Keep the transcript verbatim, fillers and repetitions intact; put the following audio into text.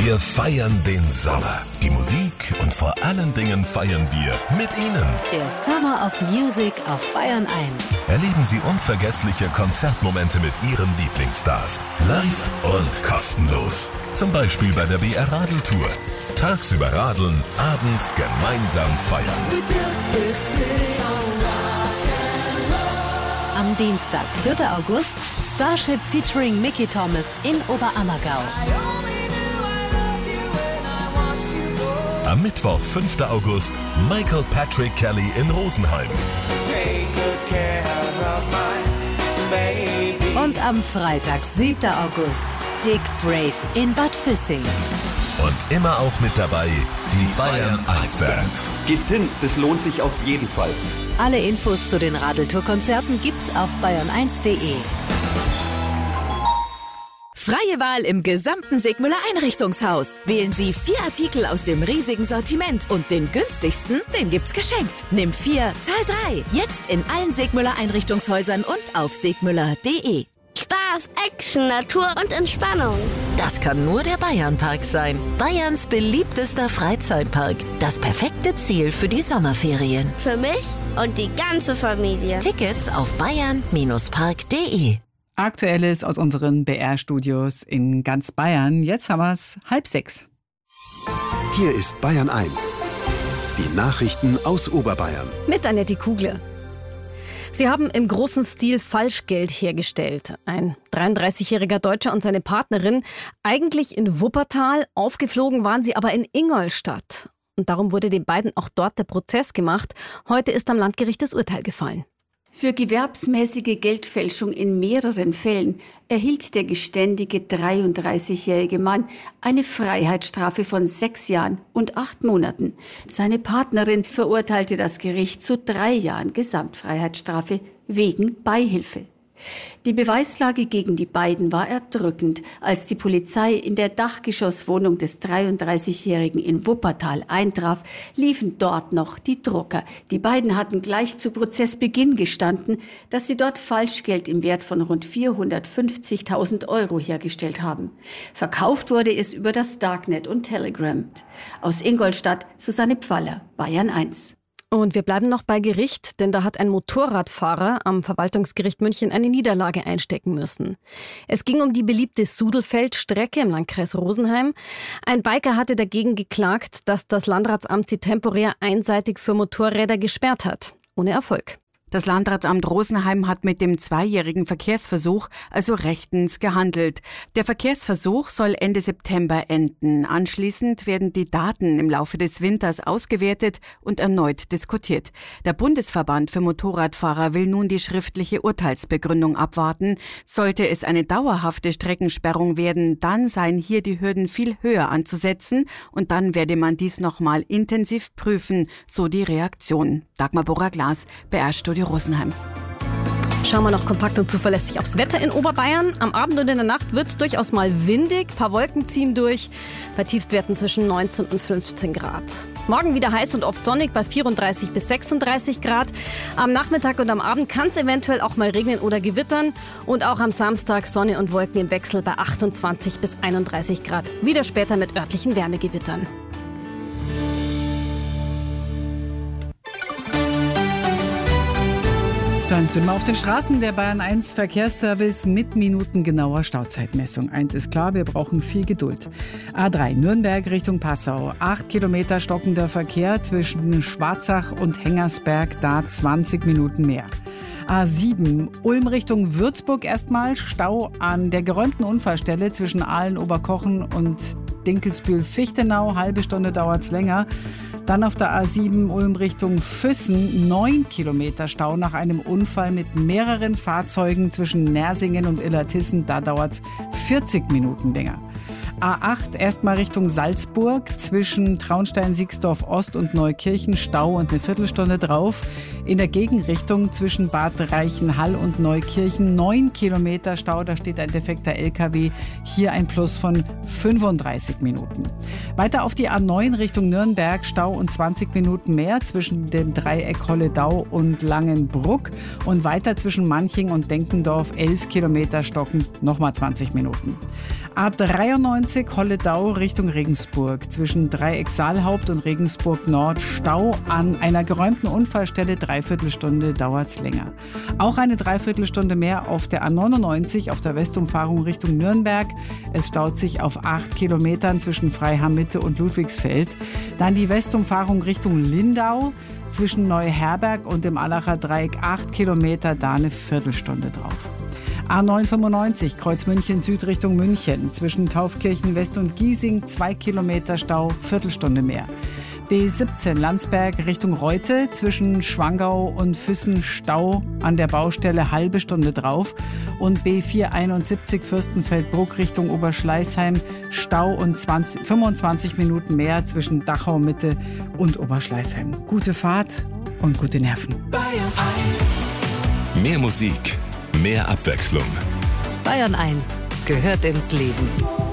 Wir feiern den Sommer. Die Musik und vor allen Dingen feiern wir mit Ihnen. Der Summer of Music auf Bayern eins. Erleben Sie unvergessliche Konzertmomente mit Ihren Lieblingsstars. Live und kostenlos. Zum Beispiel bei der B R Radeltour. Tagsüber radeln, abends gemeinsam feiern. Am Dienstag, vierter August, Starship featuring Mickey Thomas in Oberammergau. Am Mittwoch, fünfter August, Michael Patrick Kelly in Rosenheim. Und am Freitag, siebter August, Dick Brave in Bad Füssing. Und immer auch mit dabei die Bayern eins Band. Geht's hin, das lohnt sich auf jeden Fall. Alle Infos zu den Radeltour-Konzerten gibt's auf bayern eins punkt de. Freie Wahl im gesamten Segmüller Einrichtungshaus. Wählen Sie vier Artikel aus dem riesigen Sortiment und den günstigsten, den gibt's geschenkt. Nimm vier, zahl drei. Jetzt in allen Segmüller Einrichtungshäusern und auf segmüller punkt de. Spaß, Action, Natur und Entspannung. Das kann nur der Bayernpark sein. Bayerns beliebtester Freizeitpark. Das perfekte Ziel für die Sommerferien. Für mich und die ganze Familie. Tickets auf bayern Park punkt de. Aktuelles aus unseren B R-Studios in ganz Bayern. Jetzt haben wir es halb sechs. Hier ist Bayern eins. Die Nachrichten aus Oberbayern. Mit Annette Kugler. Sie haben im großen Stil Falschgeld hergestellt. Ein dreiunddreißigjähriger Deutscher und seine Partnerin. Eigentlich in Wuppertal, aufgeflogen waren sie aber in Ingolstadt. Und darum wurde den beiden auch dort der Prozess gemacht. Heute ist am Landgericht das Urteil gefallen. Für gewerbsmäßige Geldfälschung in mehreren Fällen erhielt der geständige dreiunddreißigjährige Mann eine Freiheitsstrafe von sechs Jahren und acht Monaten. Seine Partnerin verurteilte das Gericht zu drei Jahren Gesamtfreiheitsstrafe wegen Beihilfe. Die Beweislage gegen die beiden war erdrückend. Als die Polizei in der Dachgeschosswohnung des dreiunddreißigjährigen in Wuppertal eintraf, liefen dort noch die Drucker. Die beiden hatten gleich zu Prozessbeginn gestanden, dass sie dort Falschgeld im Wert von rund vierhundertfünfzigtausend Euro hergestellt haben. Verkauft wurde es über das Darknet und Telegram. Aus Ingolstadt, Susanne Pfaller, Bayern eins. Und wir bleiben noch bei Gericht, denn da hat ein Motorradfahrer am Verwaltungsgericht München eine Niederlage einstecken müssen. Es ging um die beliebte Sudelfeld-Strecke im Landkreis Rosenheim. Ein Biker hatte dagegen geklagt, dass das Landratsamt sie temporär einseitig für Motorräder gesperrt hat. Ohne Erfolg. Das Landratsamt Rosenheim hat mit dem zweijährigen Verkehrsversuch also rechtens gehandelt. Der Verkehrsversuch soll Ende September enden. Anschließend werden die Daten im Laufe des Winters ausgewertet und erneut diskutiert. Der Bundesverband für Motorradfahrer will nun die schriftliche Urteilsbegründung abwarten. Sollte es eine dauerhafte Streckensperrung werden, dann seien hier die Hürden viel höher anzusetzen und dann werde man dies nochmal intensiv prüfen, so die Reaktion. Dagmar Borra-Glas, B R-Studio Rosenheim. Schauen wir noch kompakt und zuverlässig aufs Wetter in Oberbayern. Am Abend und in der Nacht wird es durchaus mal windig. Ein paar Wolken ziehen durch. Bei Tiefstwerten zwischen neunzehn und fünfzehn Grad. Morgen wieder heiß und oft sonnig bei vierunddreißig bis sechsunddreißig Grad. Am Nachmittag und am Abend kann es eventuell auch mal regnen oder gewittern. Und auch am Samstag Sonne und Wolken im Wechsel bei achtundzwanzig bis einunddreißig Grad. Wieder später mit örtlichen Wärmegewittern. Dann sind wir auf den Straßen. Der Bayern eins Verkehrsservice mit minutengenauer Stauzeitmessung. Eins ist klar, wir brauchen viel Geduld. A drei Nürnberg Richtung Passau. Acht Kilometer stockender Verkehr zwischen Schwarzach und Hengersberg, da zwanzig Minuten mehr. A sieben Ulm Richtung Würzburg erstmal. Stau an der geräumten Unfallstelle zwischen Aalen-Oberkochen und Dinkelsbühl-Fichtenau. Halbe Stunde dauert es länger. Dann auf der A sieben Ulm Richtung Füssen. Neun Kilometer Stau nach einem Unfall mit mehreren Fahrzeugen zwischen Nersingen und Illertissen. Da dauert es vierzig Minuten länger. A acht erstmal Richtung Salzburg zwischen Traunstein-Siegsdorf Ost und Neukirchen. Stau und eine Viertelstunde drauf. In der Gegenrichtung zwischen Bad Reichenhall und Neukirchen neun Kilometer Stau, da steht ein defekter L K W. Hier ein Plus von fünfunddreißig Minuten. Weiter auf die A neun Richtung Nürnberg, Stau und zwanzig Minuten mehr zwischen dem Dreieck Holledau und Langenbruck. Und weiter zwischen Manching und Denkendorf elf Kilometer stocken, nochmal zwanzig Minuten. A dreiundneunzig Holledau Richtung Regensburg. Zwischen Dreieck Saalhaupt und Regensburg Nord Stau. An einer geräumten Unfallstelle Dreiviertelstunde dauert's länger. Auch eine Dreiviertelstunde mehr auf der A neunundneunzig auf der Westumfahrung Richtung Nürnberg. Es staut sich auf acht Kilometern zwischen Freiham-Mitte und Ludwigsfeld. Dann die Westumfahrung Richtung Lindau. Zwischen Neuherberg und dem Allacher Dreieck acht Kilometer, da eine Viertelstunde drauf. A neunhundertfünfundneunzig Kreuz München Süd Richtung München. Zwischen Taufkirchen West und Giesing zwei Kilometer Stau, Viertelstunde mehr. B siebzehn Landsberg Richtung Reute. Zwischen Schwangau und Füssen Stau an der Baustelle, halbe Stunde drauf. Und B vierhunderteinundsiebzig Fürstenfeldbruck Richtung Oberschleißheim. Stau und zwanzig, fünfundzwanzig Minuten mehr zwischen Dachau Mitte und Oberschleißheim. Gute Fahrt und gute Nerven. Bayern eins. Mehr Musik, mehr Abwechslung. Bayern eins gehört ins Leben.